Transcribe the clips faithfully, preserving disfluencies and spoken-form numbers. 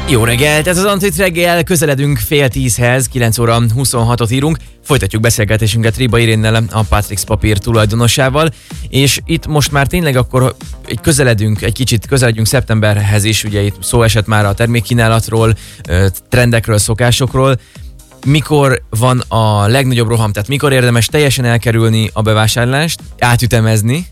Jó reggelt, ez az Antit reggel, közeledünk fél tízhez, kilenc óra huszonhatot írunk. Folytatjuk beszélgetésünket Riba Irénnel, a Patrix papír tulajdonosával, és itt most már tényleg akkor egy közeledünk, egy kicsit közeledünk szeptemberhez is, ugye itt szó esett már a termékkínálatról, trendekről, szokásokról. Mikor van a legnagyobb roham, tehát mikor érdemes teljesen elkerülni a bevásárlást, átütemezni,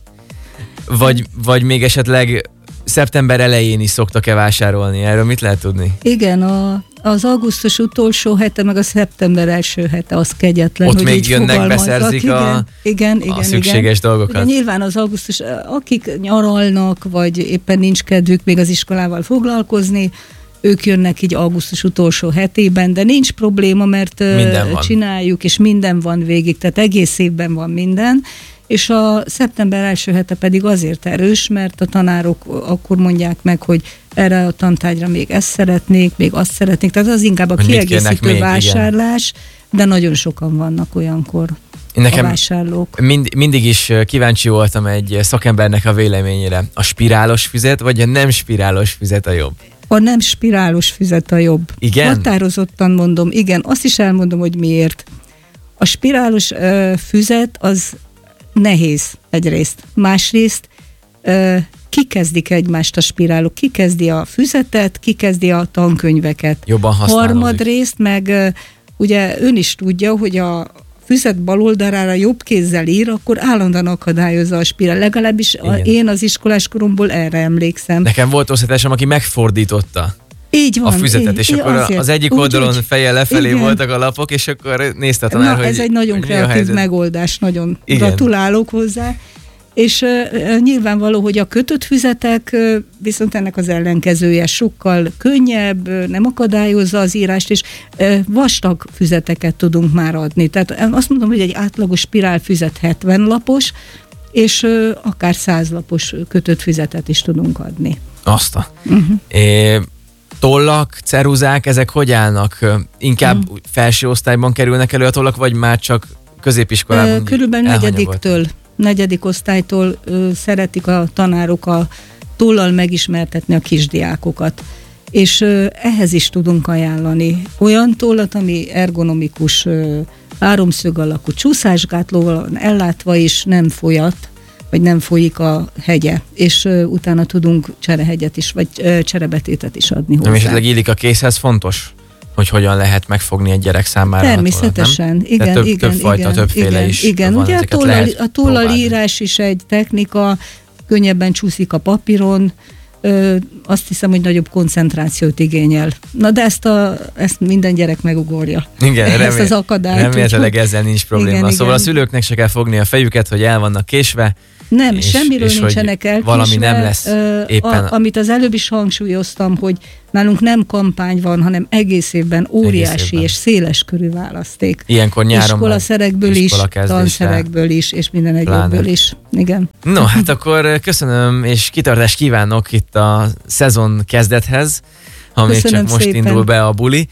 vagy, vagy még esetleg szeptember elején is szoktak-e vásárolni? Erről mit lehet tudni? Igen, a, az augusztus utolsó hete, meg a szeptember első hete, az kegyetlen. Ott hogy még jönnek, beszerzik igen, a, igen, igen, a szükséges igen. dolgokat. Ugye nyilván az augusztus, akik nyaralnak, vagy éppen nincs kedvük még az iskolával foglalkozni, ők jönnek így augusztus utolsó hetében, de nincs probléma, mert csináljuk, és minden van végig, tehát egész évben van minden. És a szeptember első hete pedig azért erős, mert a tanárok akkor mondják meg, hogy erre a tantárgyra még ezt szeretnék, még azt szeretnék. Tehát az inkább a kiegészítő még, vásárlás, igen. De nagyon sokan vannak olyankor Nekem a vásárlók. Mind, mindig is kíváncsi voltam egy szakembernek a véleményére. A spirálos füzet, vagy a nem spirálos füzet a jobb? A nem spirálos füzet a jobb. Igen? Határozottan mondom, igen. Azt is elmondom, hogy miért. A spirálos uh, füzet az nehéz egyrészt. Másrészt uh, kikezdik egymást a spirálok, kikezdi a füzetet, kikezdi a tankönyveket. Jobban használódik. Harmadrészt meg uh, ugye ön is tudja, hogy a füzet bal oldalára jobb kézzel ír, akkor állandóan akadályozza a spirál. Legalábbis a, én az iskolás koromból erre emlékszem. Nekem volt osztálytársam, aki megfordította így van, a füzetet, így, és így, akkor azért, az egyik oldalon fejjel lefelé igen. voltak a lapok, és akkor nézte a tanár, Na, hogy ez egy nagyon kreatív megoldás, nagyon igen. gratulálok hozzá. És uh, nyilvánvaló, hogy a kötött füzetek uh, viszont ennek az ellenkezője sokkal könnyebb, uh, nem akadályozza az írást, és uh, vastag füzeteket tudunk már adni. Tehát azt mondom, hogy egy átlagos spirálfüzet hetven lapos, és uh, akár száz lapos kötött füzetet is tudunk adni. Azt a... Uh-huh. É, tollak, ceruzák, ezek hogy állnak? Inkább uh-huh. felső osztályban kerülnek elő a tollak, vagy már csak középiskolában? Uh, körülbelül negyediktől. negyedik osztálytól ö, szeretik a tanárok a tollal megismertetni a kisdiákokat. És ö, ehhez is tudunk ajánlani olyan tollat, ami ergonomikus, ö, háromszög alakú csúszásgátlóval van ellátva, és nem folyat, vagy nem folyik a hegye. És ö, utána tudunk cserehegyet is, vagy ö, cserebetétet is adni hozzá. Nem esetleg illik a kézhez, fontos? Hogy hogyan lehet megfogni egy gyerek számára. Természetesen, a igen, több, igen, több fajta, igen, többféle igen, is igen. van, ugye a tollal, a tollal írás is egy technika, könnyebben csúszik a papíron, ö, azt hiszem, hogy nagyobb koncentrációt igényel. Na de ezt, a, ezt minden gyerek megugorja. Igen, ezt remél, az akadályt. remélhetőleg ezzel nincs probléma. Igen, szóval igen. a szülőknek se kell fogni a fejüket, hogy el vannak késve. Nem, és, semmiről és nincsenek elkésve. Valami nem lesz éppen. A, amit az előbb is hangsúlyoztam, hogy nálunk nem kampány van, hanem egész évben óriási egész évben. És széles körű választék. Ilyenkor nyáron iskolaszerekből is, tanszerekből is, és minden egyéből is. Igen. No, hát akkor köszönöm, és kitartást kívánok itt a szezon kezdethez, ha még csak most szépen. Indul be a buli.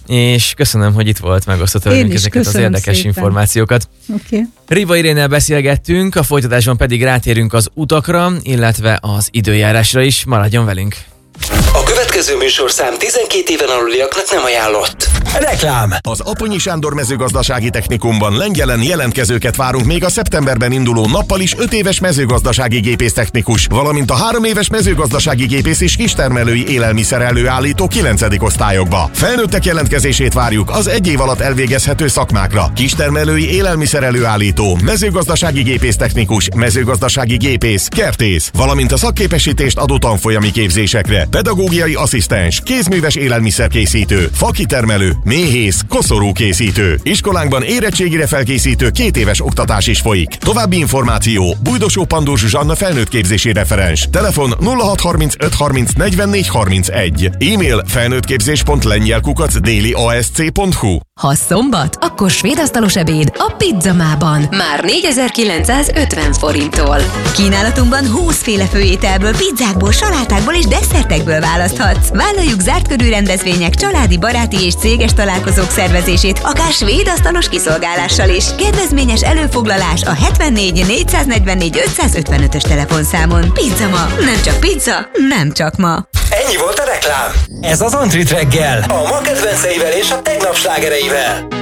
És köszönöm, hogy itt volt, megosztott velünk ezeket az érdekes szépen. információkat. Okay. Riba Irénnel beszélgettünk, a folytatásban pedig rátérünk az utakra, illetve az időjárásra is. Maradjon velünk! A következő műsorszám tizenkét éven aluliaknak nem ajánlott. Reklám! Az Aponyi Sándor mezőgazdasági technikumban Lengyelen jelentkezőket várunk még a szeptemberben induló nappal is öt éves mezőgazdasági gépésztechnikus, valamint a három éves mezőgazdasági gépész és kistermelői élelmiszer előállító kilencedik osztályokba. Felnőttek jelentkezését várjuk az egy év alatt elvégezhető szakmákra. Kistermelői élelmiszer előállító, mezőgazdasági gépésztechnikus, mezőgazdasági gépész, kertész, valamint a szakképesítést adó tanfolyami képzésekre. Pedagógiai asszisztens, kézműves élelmiszerkészítő, fakitermelő, méhész, koszorúkészítő. Iskolánkban érettségire felkészítő két éves oktatás is folyik. További információ: Bújdosó Pandor Zsuzsanna felnőttképzési referens. Telefon nulla hat harmincöt harminc negyvennégy harmincegy. E-mail felnőttképzés pont lengyel kukac déli asc pont hu. Ha szombat, akkor svéd asztalos ebéd a Pizzamában. Már négyezer-kilencszázötven forinttól. Kínálatunkban húszféle főételből, pizzákból, salátákból és desszertekből választhatsz. Vállaljuk zárt körű rendezvények, családi, baráti és céges találkozók szervezését, akár svéd asztalos kiszolgálással is. Kedvezményes előfoglalás a hetvennégy négyszáznegyvennégy ötszázötvenötös telefonszámon. Pizzama, nem csak pizza, nem csak ma. Ennyi volt a reklám. Reklám. Ez az Antrit reggel. A ma kedvenceivel és a tegnap slágereivel.